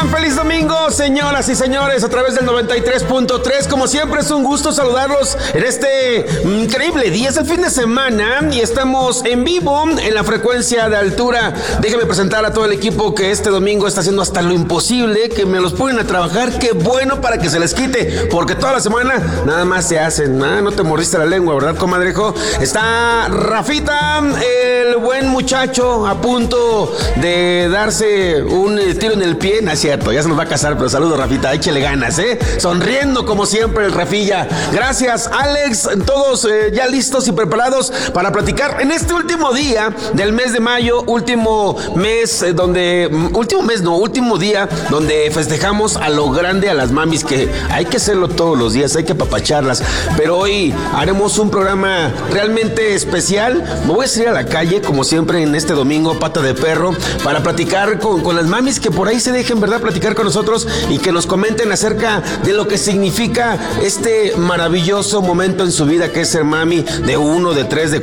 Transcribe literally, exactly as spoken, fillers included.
están? Feliz domingo, señoras y señores, a través del noventa y tres punto tres. Como siempre, es un gusto saludarlos en este increíble día. Es el fin de semana y estamos en vivo en la frecuencia de altura. Déjenme presentar a todo el equipo que este domingo está haciendo hasta lo imposible, que me los ponen a trabajar. Qué bueno para que se les quite, porque toda la semana nada más se hacen. Ah, no te mordiste la lengua, ¿verdad, comadrejo? Está Rafita, el buen muchacho, a punto de darse un tiro en el pie. No es cierto, ya se nos va a casar, pero saludos, Rafita, échele ganas, ¿eh? Sonriendo como siempre el Rafilla. Gracias, Alex, todos eh, ya listos y preparados para platicar en este último día del mes de mayo, último mes eh, donde, último mes no, último día donde festejamos a lo grande a las mamis, que hay que hacerlo todos los días, hay que apapacharlas, pero hoy haremos un programa realmente especial. Me voy a salir a la calle, como siempre en este domingo, pata de perro, para platicar con, con las mamis que por ahí se dejen, ¿verdad?, platicar con nosotros y que nos comenten acerca de lo que significa este maravilloso momento en su vida que es ser mami de uno, de tres, de